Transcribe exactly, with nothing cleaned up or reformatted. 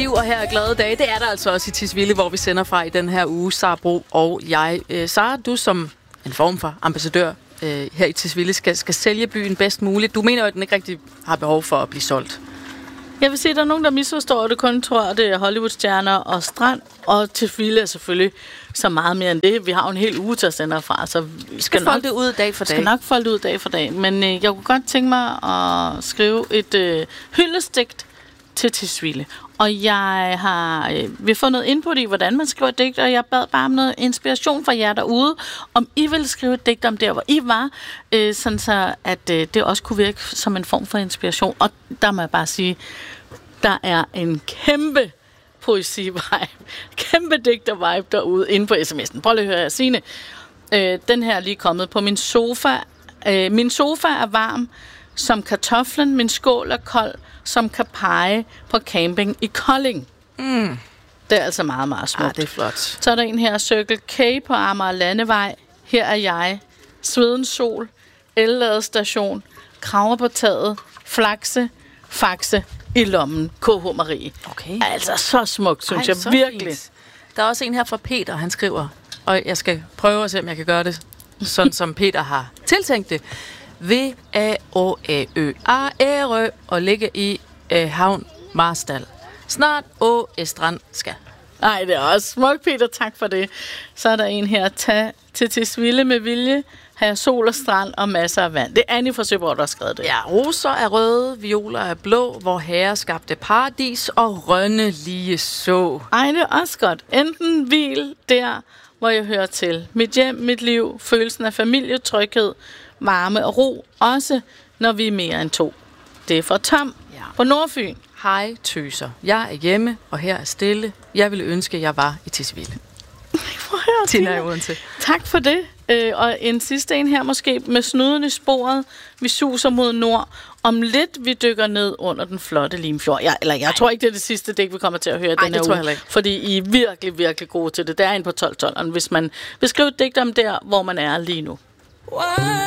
liv, og her er glade dage. Det er der altså også i Tisvilde, hvor vi sender fra i den her uge, Sara Bro og jeg. Øh, Sara, du som en form for ambassadør øh, her i Tisvilde skal, skal sælge byen bedst muligt. Du mener jo, at den ikke rigtig har behov for at blive solgt. Jeg vil sige, at der er nogen, der misforstår det. Kun tror, at det er Hollywood-stjerner og strand. Og Tisvilde er selvfølgelig så meget mere end det. Vi har jo en hel uge til at sende fra, så vi skal folde nok det ud dag for dag. skal nok folde det ud dag for dag. Men øh, jeg kunne godt tænke mig at skrive et øh, hyldestdigt til Tisvilde. Og jeg har øh, vi har fået noget input i, hvordan man skriver et digt, og jeg bad bare om noget inspiration fra jer derude, om I ville skrive et digt om der, hvor I var, øh, sådan så at øh, det også kunne virke som en form for inspiration. Og der må jeg bare sige, der er en kæmpe poesi-vibe, kæmpe digter-vibe derude inde på sms'en. Prøv lige at høre her, Signe. Øh, den her er lige kommet på min sofa. Øh, min sofa er varm som kartoflen, min skål er kold som kan pege på camping i Kolding. Mm. Det er altså meget, meget smukt. Ah, det er flot. Så er der en her, Circle K på Amager Landevej. Her er jeg. Svedens sol, elladestation, kraver på taget, flakse, faxe i lommen. K H Marie. Okay. Altså så smukt, synes Ej, jeg virkelig. Fint. Der er også en her fra Peter, han skriver, og jeg skal prøve at se, om jeg kan gøre det, sådan som Peter har tiltænkt det. V A O A Ø A R Ø og ligge i øh, havn Marstal. Snart Å Strand skal. Nej, det er også smukt, Peter. Tak for det. Så er der en her. Tag til Tisvilde med vilje. Have sol og strand og masser af vand. Det er Annie fra Søborg, der har skrevet det. Ja, roser er røde, violer er blå, hvor herre skabte paradis og rønne lige så. Ej, det er også godt. Enten hvil der, hvor jeg hører til. Mit hjem, mit liv, følelsen af familie, tryghed, varme og ro, også når vi er mere end to. Det er fra Tom ja. På Nordfyn. Hej tøser. Jeg er hjemme, og her er stille. Jeg ville ønske, at jeg var i Tisvilde. Tina i Odense. Tak for det. Øh, og en sidste en her måske med snuden i sporet. Vi suser mod nord. Om lidt vi dykker ned under den flotte Limfjord. Jeg, eller jeg Ej. tror ikke, det er det sidste digt, vi kommer til at høre Ej, den her uge. Ikke. Fordi I er virkelig, virkelig gode til det. Det er en på tolv tolv, hvis man vil skrive et digt om der, hvor man er lige nu. What?